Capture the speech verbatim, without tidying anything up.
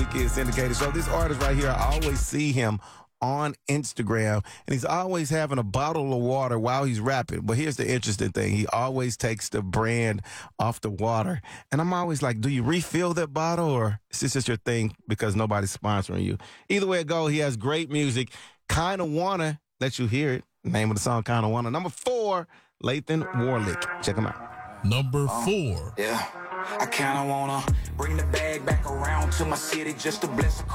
Weekend Syndicated Show. This artist right here, I always see him on Instagram, and he's always having a bottle of water while he's rapping. But here's the interesting thing. He always takes the brand off the water. And I'm always like, do you refill that bottle, or is this just your thing because nobody's sponsoring you? Either way it goes, he has great music. Kinda Wanna let you hear it. Name of the song, Kinda Wanna. Number four, Lathan Warlick. Check him out. Number four. Yeah, I kinda wanna bring the bag back around to my city just to bless a